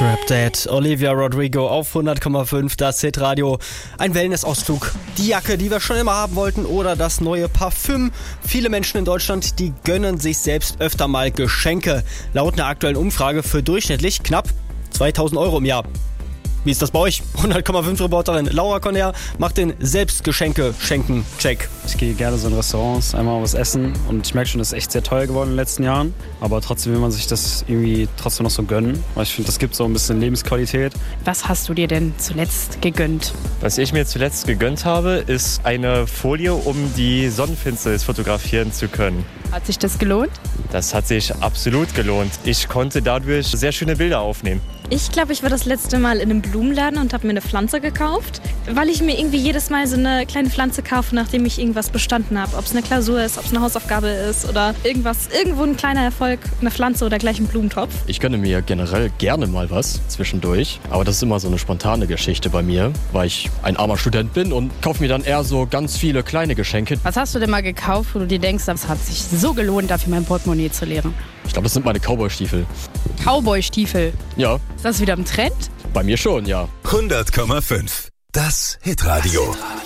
Drop Dead, Olivia Rodrigo auf 100,5, das Hitradio. Ein Wellnessausflug, die Jacke, die wir schon immer haben wollten, oder das neue Parfüm. Viele Menschen in Deutschland, die gönnen sich selbst öfter mal Geschenke. Laut einer aktuellen Umfrage für durchschnittlich knapp 2.000 Euro im Jahr. Wie ist das bei euch? 100,5 Reporterin Laura Conner macht den Selbstgeschenke-Schenken-Check. Ich gehe gerne so in Restaurants, einmal was essen und ich merke schon, das ist echt sehr teuer geworden in den letzten Jahren. Aber trotzdem will man sich das irgendwie trotzdem noch so gönnen, weil ich finde, das gibt so ein bisschen Lebensqualität. Was hast du dir denn zuletzt gegönnt? Was ich mir zuletzt gegönnt habe, ist eine Folie, um die Sonnenfinsternis fotografieren zu können. Hat sich das gelohnt? Das hat sich absolut gelohnt. Ich konnte dadurch sehr schöne Bilder aufnehmen. Ich glaube, ich war das letzte Mal in einem Blumenladen und habe mir eine Pflanze gekauft, weil ich mir irgendwie jedes Mal so eine kleine Pflanze kaufe, nachdem ich irgendwas bestanden habe. Ob es eine Klausur ist, ob es eine Hausaufgabe ist oder irgendwas. Irgendwo ein kleiner Erfolg, eine Pflanze oder gleich ein Blumentopf. Ich gönne mir generell gerne mal was zwischendurch, aber das ist immer so eine spontane Geschichte bei mir, weil ich ein armer Student bin und kaufe mir dann eher so ganz viele kleine Geschenke. Was hast du denn mal gekauft, wo du dir denkst, das hat sich so gelohnt, dafür mein Portemonnaie zu leeren? Ich glaube, das sind meine Cowboy-Stiefel. Cowboy-Stiefel? Ja. Ist das wieder im Trend? Bei mir schon, ja. 100,5. Das Hitradio.